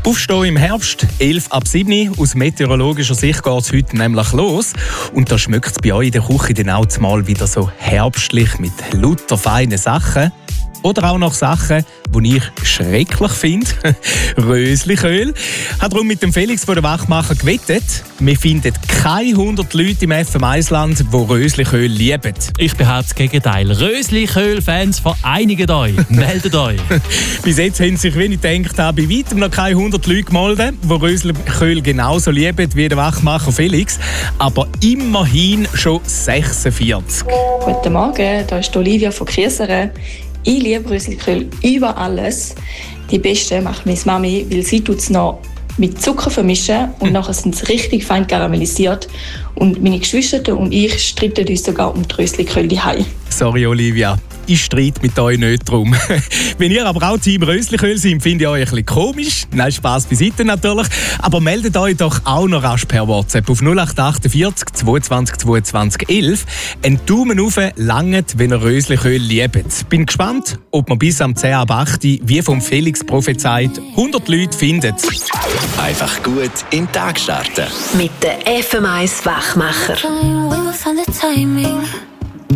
Aufstehen im Herbst, 11 ab 7 Uhr. Aus meteorologischer Sicht geht es heute nämlich los. Und da schmeckt es bei euch in der Küche dann auch mal wieder so herbstlich mit lauter feinen Sachen. Oder auch noch Sachen, die ich schrecklich finde. Rösliköl. Ich habe darum mit dem Felix von der Wachmacher gewettet. Wir finden keine 100 Leute im FM1-Land, die Rösliköl lieben. Ich behaupte das Gegenteil. Rösliköl-Fans, vereinigt euch. Meldet euch. Bis jetzt haben sich, wie ich gedacht habe, bei weitem noch keine 100 Leute gemeldet, die Rösliköl genauso lieben wie der Wachmacher Felix. Aber immerhin schon 46. Guten Morgen, hier ist Olivia von Kieseren. Ich liebe Rösliköl über alles. Die beste macht meine Mami, weil sie es noch mit Zucker vermischen und nachher sind sie richtig fein karamellisiert. Und meine Geschwister und ich streiten uns sogar um die Rösliköl daheim. Sorry, Olivia. Ich streite mit euch nicht drum. Wenn ihr aber auch Team Rösliköl seid, finde ich euch ein bisschen komisch. Nein, Spass beiseite natürlich. Aber meldet euch doch auch noch rasch per WhatsApp auf 0848 22 22 11. Ein Daumen rauf langt, wenn ihr Rösliköl liebt. Bin gespannt, ob man bis am 10 ab 8, wie vom Felix prophezeit, 100 Leute findet. Einfach gut in den Tag starten. Mit der FM1 Wachmacher.